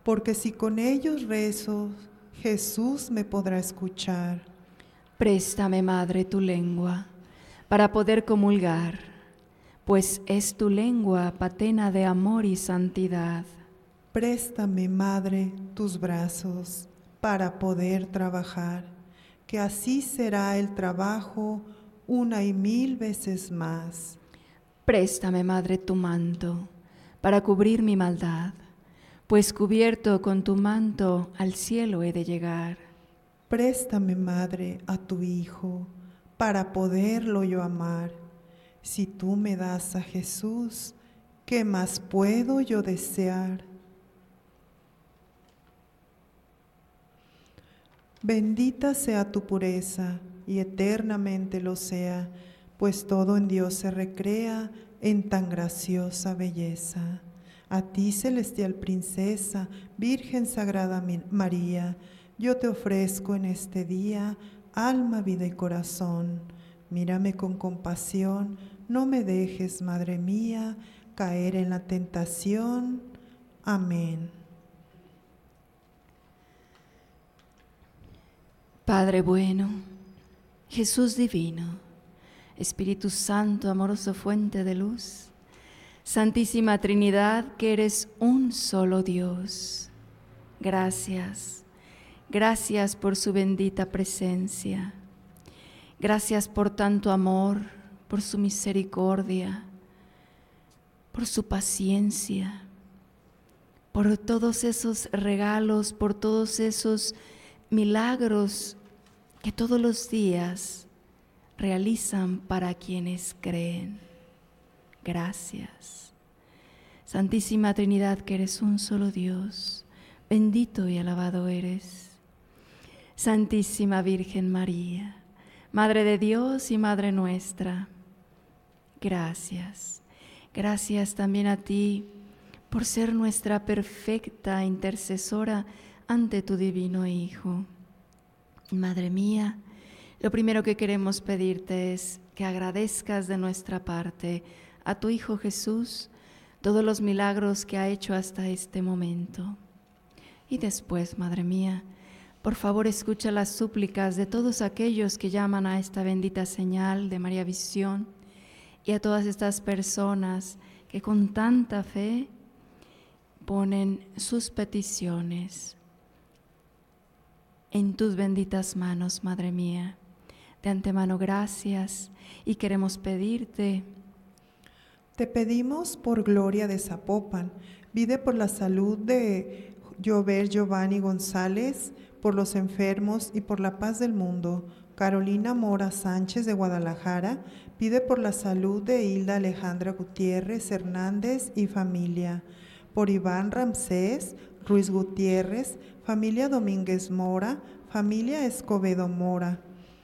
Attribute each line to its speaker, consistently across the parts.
Speaker 1: porque si con ellos rezo, Jesús me podrá escuchar.
Speaker 2: Préstame, Madre, tu lengua, para poder comulgar, pues es tu lengua patena de amor y santidad.
Speaker 1: Préstame, Madre, tus brazos, para poder trabajar, que así será el trabajo una y mil veces más.
Speaker 2: Préstame, Madre, tu manto, para cubrir mi maldad, pues cubierto con tu manto al cielo he de llegar.
Speaker 1: Préstame, Madre, a tu Hijo, para poderlo yo amar. Si tú me das a Jesús, ¿qué más puedo yo desear? Bendita sea tu pureza, y eternamente lo sea, pues todo en Dios se recrea en tan graciosa belleza. A ti, celestial princesa, Virgen Sagrada María, yo te ofrezco en este día alma, vida y corazón. Mírame con compasión, no me dejes, Madre mía, caer en la tentación. Amén.
Speaker 2: Padre bueno, Jesús divino, Espíritu Santo, amoroso fuente de luz, Santísima Trinidad, que eres un solo Dios. Gracias, gracias por su bendita presencia. Gracias por tanto amor, por su misericordia, por su paciencia, por todos esos regalos, por todos esos milagros que todos los días realizan para quienes creen. Gracias. Santísima Trinidad, que eres un solo Dios, bendito y alabado eres. Santísima Virgen María, Madre de Dios y Madre nuestra, gracias. Gracias también a ti por ser nuestra perfecta intercesora ante tu divino Hijo. Madre mía, lo primero que queremos pedirte es que agradezcas de nuestra parte a tu Hijo Jesús todos los milagros que ha hecho hasta este momento. Y después, Madre mía, por favor escucha las súplicas de todos aquellos que llaman a esta bendita señal de María Visión y a todas estas personas que con tanta fe ponen sus peticiones en tus benditas manos, Madre mía. De antemano, gracias, y queremos pedirte.
Speaker 1: Te pedimos por Gloria de Zapopan, pide por la salud de Llover Giovanni González, por los enfermos y por la paz del mundo. Carolina Mora Sánchez de Guadalajara, pide por la salud de Hilda Alejandra Gutiérrez Hernández y familia. Por Iván Ramsés Ruiz Gutiérrez, familia Domínguez Mora, familia Escobedo Mora.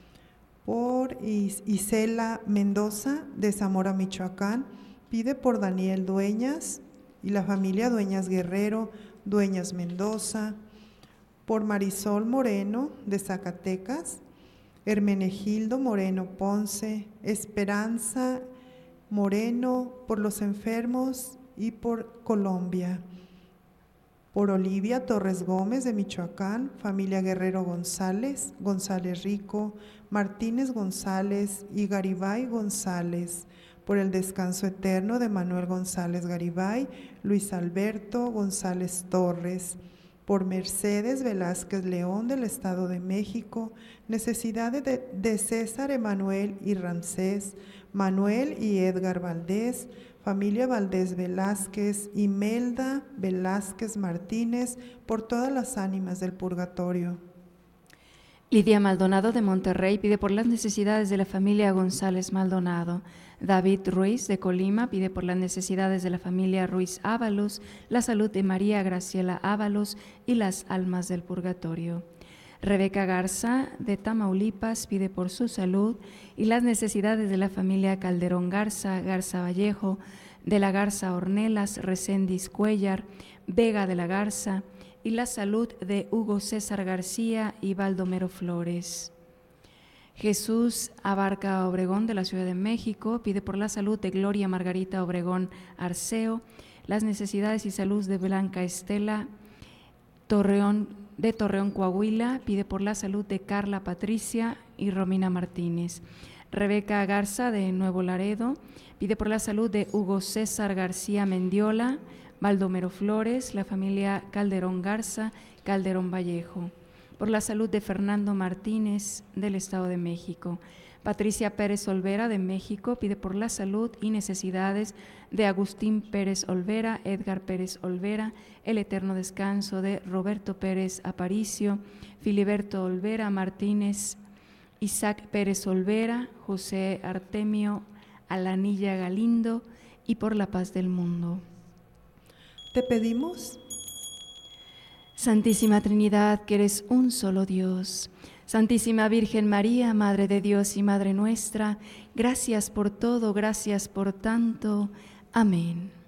Speaker 1: Por Isela Mendoza de Zamora, Michoacán, pide por Daniel Dueñas y la familia Dueñas Guerrero, Dueñas Mendoza. Por Marisol Moreno de Zacatecas, Hermenegildo Moreno Ponce, Esperanza Moreno, por los enfermos y por Colombia. Por Olivia Torres Gómez de Michoacán, familia Guerrero González, González Rico, Martínez González y Garibay González. Por el descanso eterno de Manuel González Garibay, Luis Alberto González Torres. Por Mercedes Velázquez León del Estado de México, necesidades de César Emanuel y Ramsés, Manuel y Edgar Valdés, familia Valdés Velázquez, Imelda Velázquez Martínez, por todas las ánimas del purgatorio.
Speaker 2: Lidia Maldonado de Monterrey pide por las necesidades de la familia González Maldonado. David Ruiz de Colima pide por las necesidades de la familia Ruiz Ábalos, la salud de María Graciela Ábalos y las almas del purgatorio. Rebeca Garza de Tamaulipas pide por su salud y las necesidades de la familia Calderón Garza, Garza Vallejo, de la Garza Ornelas, Reséndiz Cuellar, Vega de la Garza y la salud de Hugo César García y Baldomero Flores. Jesús Abarca Obregón de la Ciudad de México pide por la salud de Gloria Margarita Obregón Arceo, las necesidades y salud de Blanca Estela de Torreón, Coahuila, pide por la salud de Carla Patricia y Romina Martínez. Rebeca Garza de Nuevo Laredo pide por la salud de Hugo César García Mendiola, Baldomero Flores, la familia Calderón Garza, Calderón Vallejo. Por la salud de Fernando Martínez del Estado de México. Patricia Pérez Olvera de México pide por la salud y necesidades de Agustín Pérez Olvera, Edgar Pérez Olvera, el eterno descanso de Roberto Pérez Aparicio, Filiberto Olvera Martínez, Isaac Pérez Olvera, José Artemio Alanilla Galindo y por la paz del mundo.
Speaker 1: Te pedimos,
Speaker 2: Santísima Trinidad, que eres un solo Dios. Santísima Virgen María, Madre de Dios y Madre nuestra, gracias por todo, gracias por tanto. Amén.